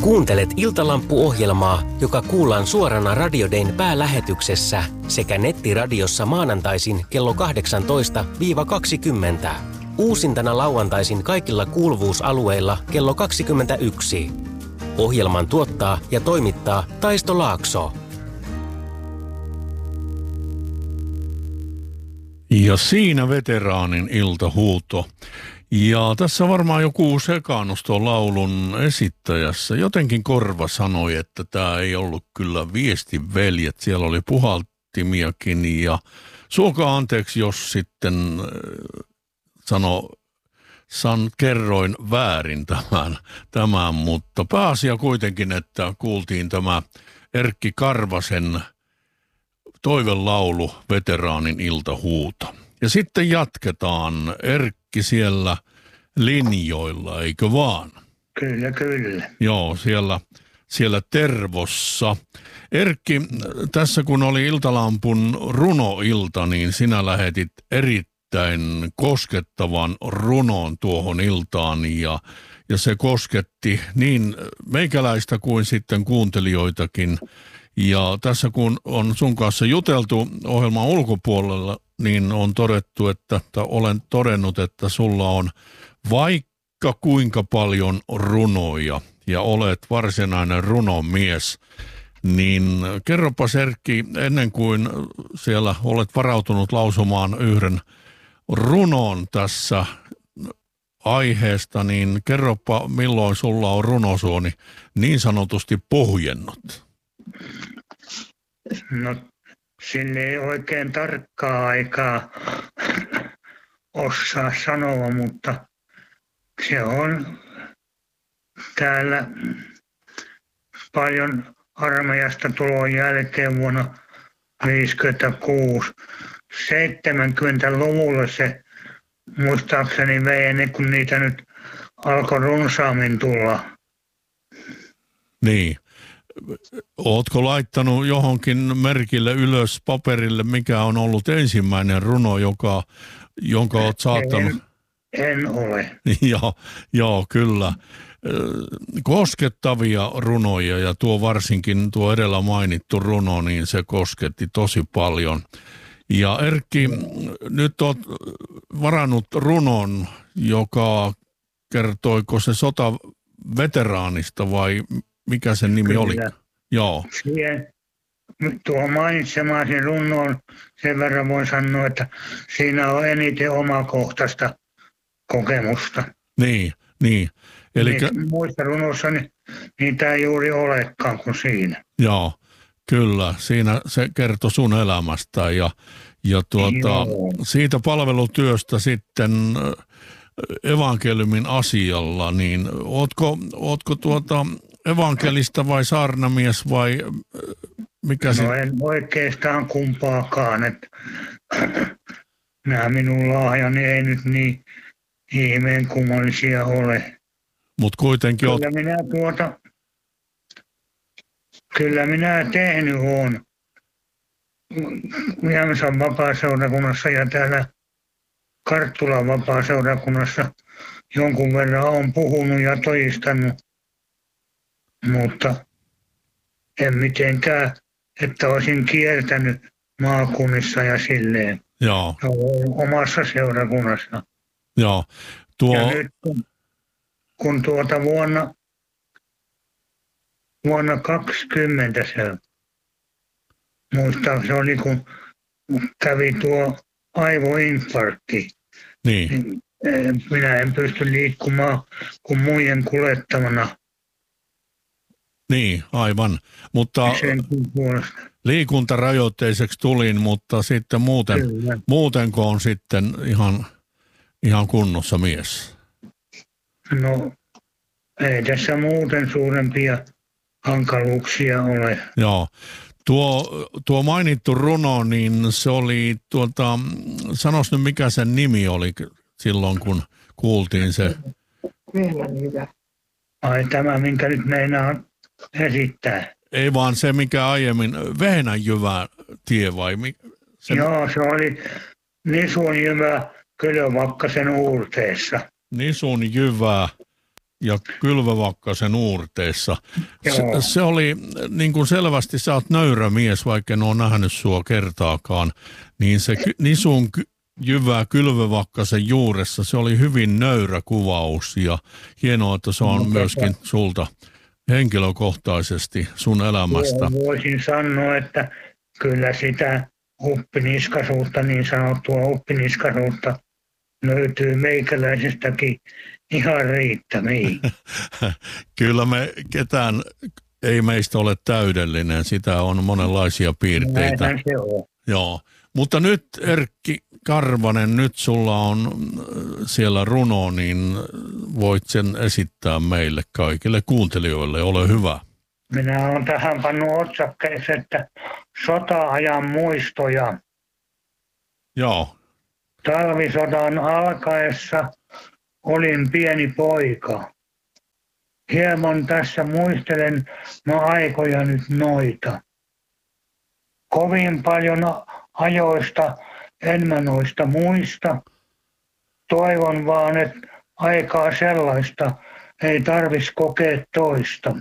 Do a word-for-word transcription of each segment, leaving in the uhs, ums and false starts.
Kuuntelet Iltalampu-ohjelmaa, joka kuullaan suorana Radio Dayn päälähetyksessä sekä nettiradiossa maanantaisin kello kahdeksantoista kaksikymmentä. Uusintana lauantaisin kaikilla kuuluvuusalueilla kello kaksikymmentäyksi. Ohjelman tuottaa ja toimittaa Taisto Laakso. Ja siinä veteraanin iltahuuto. Ja tässä varmaan joku sekaannus tuon laulun esittäjässä. Jotenkin korva sanoi, että tämä ei ollut kyllä viestin veljet. Siellä oli puhaltimiakin ja suokaa anteeksi, jos sitten sano, san, kerroin väärin tämän, tämän, mutta pääasia kuitenkin, että kuultiin tämä Erkki Karvasen toivelaulu veteraanin iltahuuto. Ja sitten jatketaan. Erkki siellä linjoilla, eikö vaan? Kyllä, kyllä. Joo, siellä, siellä Tervossa. Erkki, tässä kun oli Iltalampun runoilta, niin sinä lähetit erittäin koskettavan runon tuohon iltaan ja, ja se kosketti niin meikäläistä kuin sitten kuuntelijoitakin. Ja tässä kun on sun kanssa juteltu ohjelman ulkopuolella, niin on todettu, että, että olen todennut, että sulla on vaikka kuinka paljon runoja ja olet varsinainen runomies. Niin kerropa Erkki, ennen kuin siellä olet varautunut lausumaan yhden runon tässä aiheesta, niin kerropa milloin sulla on runosuoni niin sanotusti pohjennut. No, sille ei oikein tarkkaa aikaa osaa sanoa, mutta se on täällä paljon armeijasta tulon jälkeen vuonna viisikymmentäkuusi. seitsemänkymmentäluvulla se muistaakseni vei ennen kuin niitä nyt alkoi runsaammin tulla. Niin. Ootko laittanut johonkin merkille ylös paperille, mikä on ollut ensimmäinen runo, joka, jonka oot saattanut? En, en ole. joo, joo, kyllä. Koskettavia runoja ja tuo varsinkin tuo edellä mainittu runo, niin se kosketti tosi paljon. Ja Erkki, nyt oot varannut runon, joka kertoiko se sotaveteraanista vai mikä sen nimi Kyllä. oli? Joo. Siihen, tuo mainitsemasi runnoon sen verran voin sanoa, että siinä on eniten omakohtaista kokemusta. Niin, niin. Elikkä... Niin, muissa runoissa niin, niitä ei juuri olekaan kuin siinä. Joo, kyllä. Siinä se kertoi sun elämästä ja, ja tuota, siitä palvelutyöstä sitten evankeliumin asialla, niin ootko, ootko tuota evankelista vai saarnamies vai mikä se? No en oikeastaan kumpaakaan, että nämä minun lahjani ei nyt niin ihmeen kummallisia ole. Mut kuitenkin kyllä oot... minä tuota, kyllä minä tehnyt olen Jämsän vapaaseurakunnassa ja täällä Karttulan vapaaseurakunnassa jonkun verran olen puhunut ja todistanut, mutta en mitenkään, että olisin kiertänyt maakunnissa ja silleen. Joo. Omassa seurakunnassa. Joo. Tuo... Ja nyt kun, kun tuota vuonna, vuonna kaksikymmentä se, muistaa se oli kun kävi tuo aivoinfarkti. Niin. niin minä en pysty liikkumaan kuin muiden kuljettamana. Niin, aivan. Mutta liikuntarajoitteiseksi tulin, mutta sitten muuten, muutenko on sitten ihan, ihan kunnossa mies? No, ei tässä muuten suurempia hankaluuksia ole. Joo. Tuo, tuo mainittu runo, niin se oli, tuota, sanois nyt mikä sen nimi oli silloin, kun kuultiin se. Vehnänjyvä. Ai tämä, minkä nyt meinaan esittää. Ei vaan se, mikä aiemmin, Vehnänjyvä tie vai? Se... Joo, se oli Nisunjyvä Kylövakkasen uurteessa. Nisunjyvä ja Kylvövakkasen uurteissa. Se, Joo. se oli niin kuin selvästi, sä oot nöyrä mies, vaikka en ole nähnyt sua kertaakaan, niin se ky- nisun ky- jyvä Kylvövakkasen juuressa, se oli hyvin nöyrä kuvaus ja hienoa, että se on No, myöskin tota- sulta henkilökohtaisesti sun elämästä. Joo, voisin sanoa, että kyllä sitä uppiniskaisuutta, niin sanottua uppiniskaisuutta löytyy meikäläisestäkin ihan riittämiin. Kyllä me ketään, ei meistä ole täydellinen, sitä on monenlaisia piirteitä. Näinhän se on. Joo, mutta nyt Erkki Karvanen, nyt sulla on siellä runo, niin voit sen esittää meille kaikille kuuntelijoille, ole hyvä. Minä olen tähän pannut otsakkeeksi, että sota-ajan muistoja. Joo, Talvisodan alkaessa olin pieni poika. Hieman tässä muistelen no aikoja nyt noita. Kovin paljon ajoista en mä noista muista. Toivon vaan, että aikaa sellaista ei tarvis kokea toista.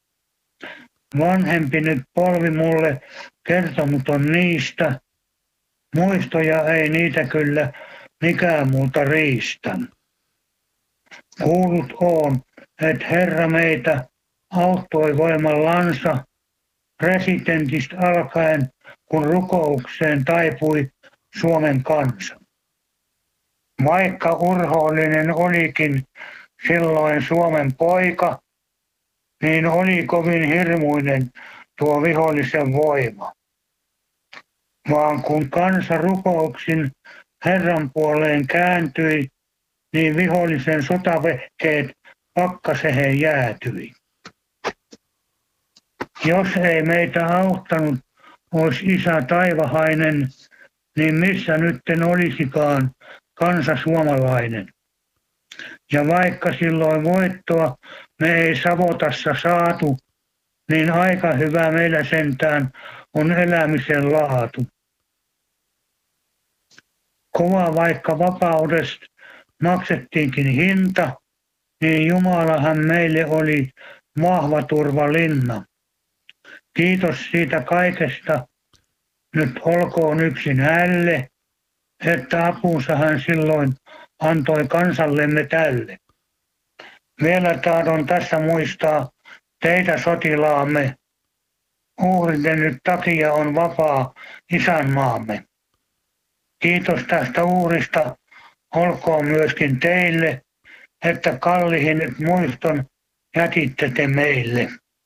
Vanhempi nyt polvi mulle kertonut on niistä. Muistoja ei niitä kyllä mikään muuta riistä. Kuullut oon, että Herra meitä auttoi voimallansa presidentistä alkaen, kun rukoukseen taipui Suomen kansa. Vaikka urhoollinen olikin silloin Suomen poika, niin oli kovin hirmuinen tuo vihollisen voima. Vaan kun kansa rukouksin Herran puoleen kääntyi, niin vihollisen sotavehkeet pakkasehen jäätyi. Jos ei meitä auttanut olisi isä taivahainen, niin missä nytten olisikaan kansa suomalainen. Ja vaikka silloin voittoa me ei Savotassa saatu, niin aika hyvä meillä sentään on elämisen laatu. Kova vaikka vapaudesta maksettiinkin hinta, niin Jumalahan meille oli vahva turvalinna. Kiitos siitä kaikesta, nyt olkoon yksin hälle, että apunsa hän silloin antoi kansallemme tälle. Vielä tahdon tässä muistaa teitä sotilaamme. Uhriten nyt takia on vapaa isänmaamme. Kiitos tästä uhrista olkoon myöskin teille, että kallihin nyt muiston jätitte te meille.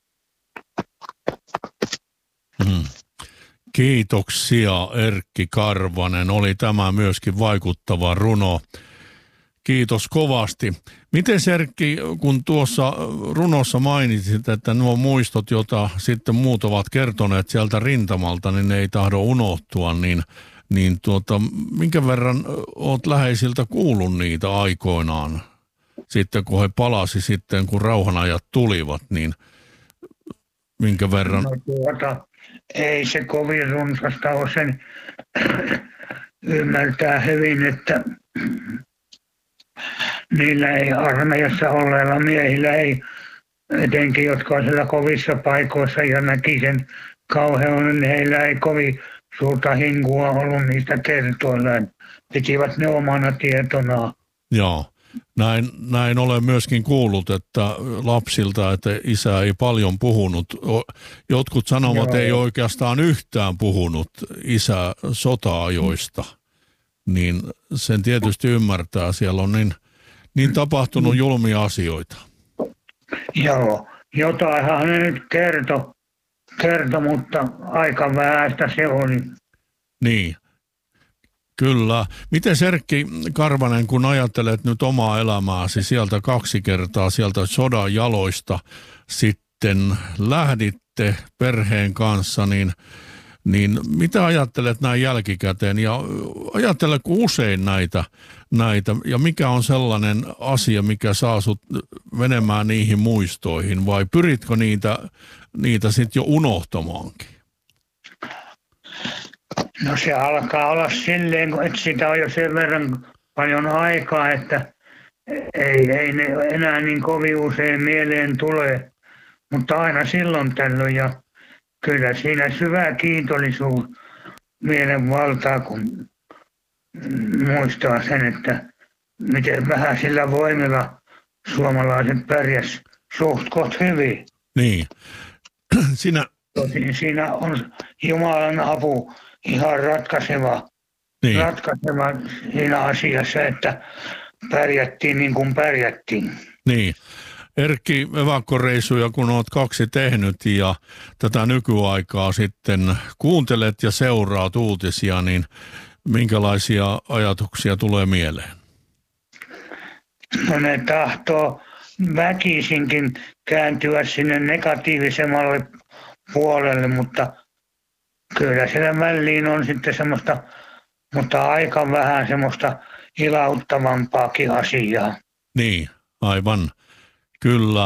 Hmm. Kiitoksia Erkki Karvanen, oli tämä myöskin vaikuttava runo. Kiitos kovasti. Miten Erkki, kun tuossa runossa mainitsit, että nuo muistot, joita sitten muut ovat kertoneet sieltä rintamalta, niin ne ei tahdo unohtua, niin, niin tuota, minkä verran olet läheisiltä kuullut niitä aikoinaan? Sitten kun he palasi sitten, kun rauhanajat tulivat, niin minkä verran? No tuota, ei se kovin runsasta ole, sen ymmärtää hyvin, että niillä ei armeijassa olleilla miehillä ei, etenkin jotka on siellä kovissa paikoissa ja näki sen kauhean, niin heillä ei kovin suurta hinkua ollut niistä kertoillaan. Pitivät ne omana tietonaan. Joo. Näin, näin olen myöskin kuullut, että lapsilta, että isä ei paljon puhunut. Jotkut sanovat, että ei oikeastaan yhtään puhunut isä sota-ajoista. Niin sen tietysti ymmärtää. Siellä on niin, niin tapahtunut julmia asioita. Joo, jotainhan ne nyt kertoi, kerto, mutta aika vähäistä se oli. Niin. Kyllä. Miten Erkki Karvanen, kun ajattelet nyt omaa elämääsi sieltä kaksi kertaa, sieltä sodan jaloista sitten lähditte perheen kanssa, niin, niin mitä ajattelet näin jälkikäteen ja ajatteletko usein näitä, näitä ja mikä on sellainen asia, mikä saa sut menemään niihin muistoihin vai pyritkö niitä, niitä sitten jo unohtamaankin? No se alkaa olla silleen, että sitä on jo sen verran paljon aikaa, että ei, ei ne enää niin kovin usein mieleen tule, mutta aina silloin tällöin. Ja kyllä siinä syvä kiitollisuus mielen valtaa, kun muistaa sen, että miten vähän sillä voimilla suomalaiset pärjäs suht koht hyvin. Niin. Sinä... Tosin siinä on Jumalan apu ihan ratkaiseva, Niin. ratkaiseva siinä asiassa, että pärjättiin niin kuin pärjättiin. Niin. Erkki, evakkoreissuja kun olet kaksi tehnyt ja tätä nykyaikaa sitten kuuntelet ja seuraat uutisia, niin minkälaisia ajatuksia tulee mieleen? No ne tahtoo väkisinkin kääntyä sinne negatiivisemmalle puolelle, mutta kyllä siellä väliin on sitten semmoista, mutta aika vähän semmoista ilauttavampaakin asiaa. Niin, aivan. Kyllä.